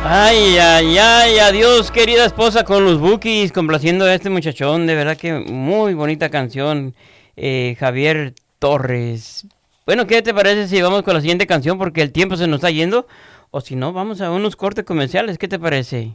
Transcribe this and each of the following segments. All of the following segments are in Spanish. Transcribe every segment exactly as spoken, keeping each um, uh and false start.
Ay, ay, ay, adiós querida esposa con los Bukis, complaciendo a este muchachón, de verdad que muy bonita canción, eh, Javier Torres. Bueno, ¿qué te parece si vamos con la siguiente canción? Porque el tiempo se nos está yendo, o si no, vamos a unos cortes comerciales, ¿qué te parece?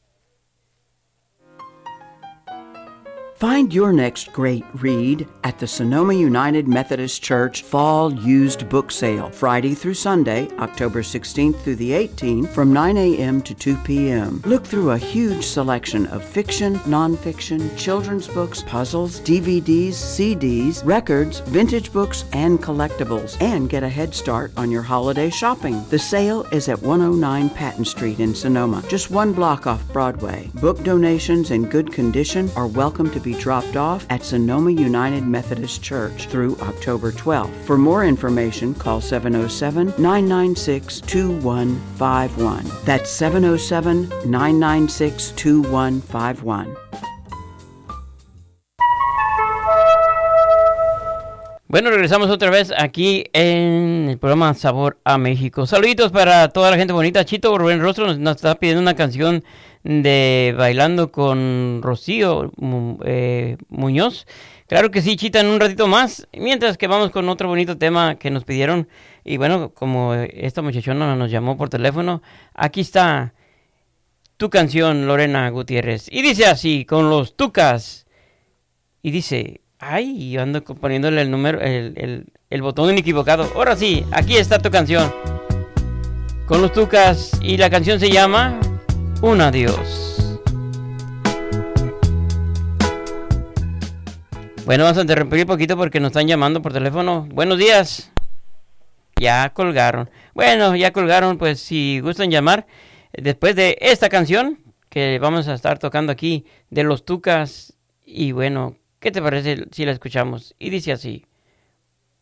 Find your next great read at the Sonoma United Methodist Church Fall Used Book Sale, Friday through Sunday, October sixteenth through the eighteenth, from nine a.m. to two p.m. Look through a huge selection of fiction, nonfiction, children's books, puzzles, D V Ds, C Ds, records, vintage books, and collectibles, and get a head start on your holiday shopping. The sale is at one oh nine Patton Street in Sonoma, just one block off Broadway. Book donations in good condition are welcome to be dropped off at Sonoma United Methodist Church through October twelfth. For more information, call seven oh seven, nine nine six, two one five one. That's seven oh seven, nine nine six, two one five one. Bueno, regresamos otra vez aquí en el programa Sabor a México. Saluditos para toda la gente bonita. Chito Rubén Rostro nos, nos está pidiendo una canción de Bailando con Rocío eh, Muñoz. Claro que sí, Chita, en un ratito más. Mientras que vamos con otro bonito tema que nos pidieron. Y bueno, como esta muchachona nos llamó por teléfono, aquí está tu canción, Lorena Gutiérrez. Y dice así, con los Tucas. Y dice... Ay, yo ando poniéndole el número, el, el, el botón equivocado. Ahora sí, aquí está tu canción. Con los Tucas. Y la canción se llama Un Adiós. Bueno, vamos a interrumpir un poquito porque nos están llamando por teléfono. Buenos días. Ya colgaron. Bueno, ya colgaron, pues si gustan llamar. Después de esta canción que vamos a estar tocando aquí de los Tucas. Y bueno... ¿qué te parece si la escuchamos? Y dice así.